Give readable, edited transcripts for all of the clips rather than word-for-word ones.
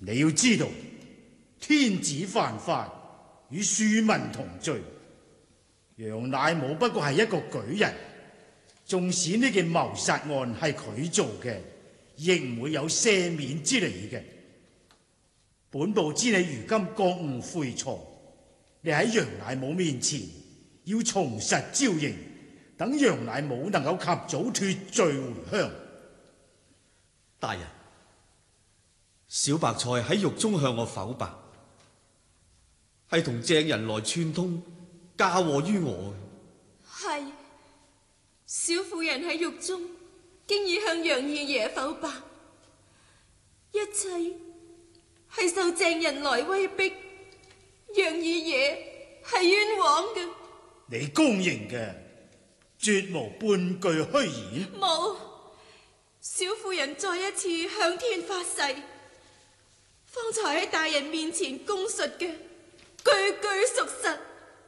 你要知道，天子犯法與庶民同罪。楊乃武不過係一個舉人，縱使呢件謀殺案係佢做嘅，亦唔會有赦免之理嘅。本部知你如今覺悟悔錯，你喺楊乃武面前要從實招認，等楊乃武能夠及早脫罪回鄉。 大人，小白菜喺獄中向我剖白，係同鄭人來串通，嫁禍於我。 係，小婦人喺獄中經已向楊二爺剖白，一切係受鄭人來威逼，楊二爺係冤枉嘅。 你公認嘅，絕無半句虛言。 冇，小婦人再一次向天發誓，方才喺大人面前供述嘅，句句屬實。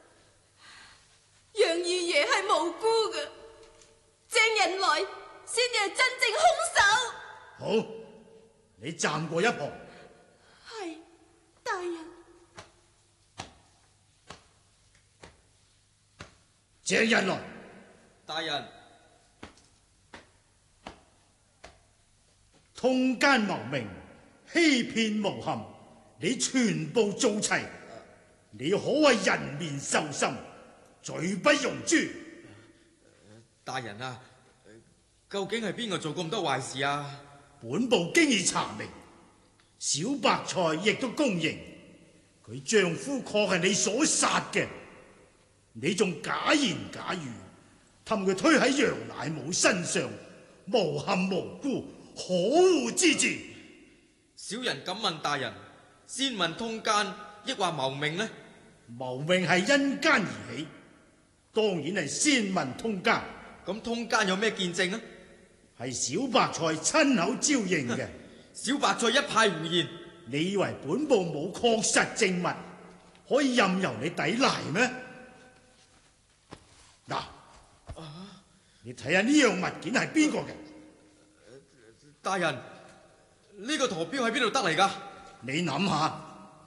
楊二爺係無辜嘅，鄭人來先至係真正兇手。 好，你站過一旁。 係，大人。 鄭人來。 大人， 通奸謀名、欺騙誣陷，你全部做齊，你可謂人面獸心，罪不容誅。 大人啊，究竟係邊個做咁多壞事啊？ 本部經已查明，小白菜亦都公認，佢丈夫確係你所殺嘅，你仲假言假語，氹佢推喺楊乃武身上，誣陷無辜，可惡之至。 小人敢問大人，先問通奸，抑或謀命呢？ 謀命係因奸而起，當然係先問通奸。 咁通奸有咩見證啊？ 係小白菜親口招認嘅。 小白菜一派胡言。 你以為本部冇確實證物，可以任由你抵賴咩？嗱，你睇下呢樣物件係邊個嘅？ 大人，呢個陀錶喺邊度得嚟㗎？ 你諗下。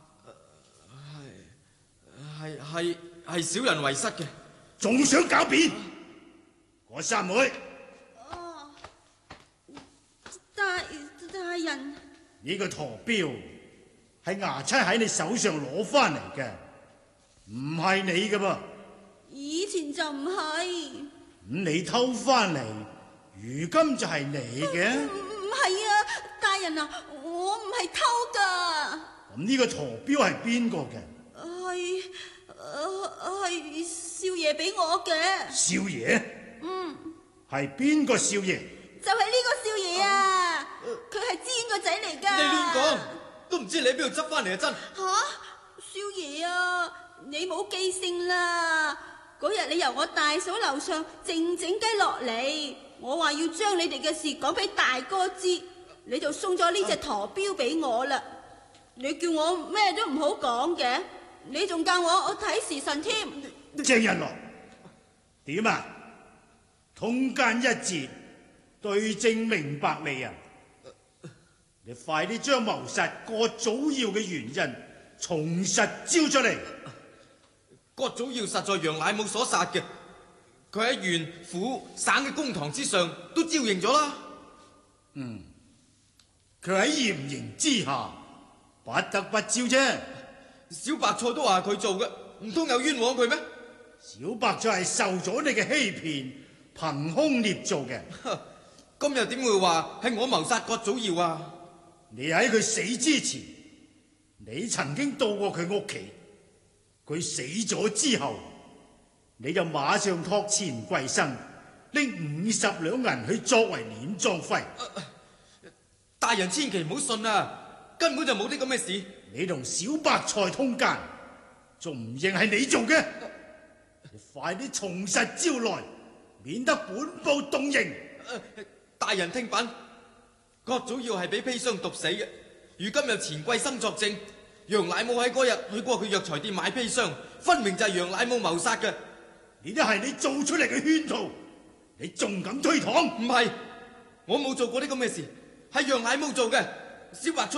係小人遺失嘅。 仲想狡辯？嗰三妹。 大人， 呢個陀錶係衙差喺你手上攞翻嚟嘅，唔係你嘅噃。 以前就唔係。 咁你偷翻嚟，如今就係你嘅？ 唔係啊，大人啊，我唔係偷噶。 咁呢個陀錶係邊個嘅？ 係少爺俾我嘅。 少爺？ 嗯。 係邊個少爺？ 就係呢個少爺啊！佢係知遠個仔嚟噶。 你亂講，都唔知你喺邊度執翻嚟啊！真。 少爺啊，你冇記性啦。嗰日你由我大嫂樓上靜靜雞落嚟，我話要將你哋嘅事講俾大哥知，你就送咗呢隻陀錶俾我啦。你叫我咩都唔好講嘅，你仲教我睇時辰添。 鄭人來，點啊？通奸一節，對證明白未啊？你快啲將謀殺郭祖耀嘅原因從實招出嚟。 郭祖耀實在楊乃武所殺嘅，佢喺縣府省嘅公堂之上都招認咗啦。 佢喺嚴刑之下，不得不招啫。 小白菜都話佢做嘅，唔通有冤枉佢咩？ 小白菜係受咗你嘅欺騙，憑空捏造嘅。 今日點會話係我謀殺郭祖耀啊？ 你喺佢死之前，你曾經到過佢屋企。佢死咗之後，你就馬上託錢櫃生拎50兩銀去作為殮葬費。 大人千祈唔好信啊，根本就冇啲咁嘅事。 你同小白菜通奸，仲唔認係你做嘅？你快啲從實招來，免得本部動刑。 大人聽品，郭祖耀係俾砒霜毒死嘅，如今有錢貴生作證，楊乃武喺嗰日去過佢藥材店買砒霜，分明就係楊乃武謀殺嘅。 呢啲係你做出嚟嘅圈套，你仲敢推搪？ 唔係，我冇做過啲咁嘅事，係楊乃武做嘅。小白菜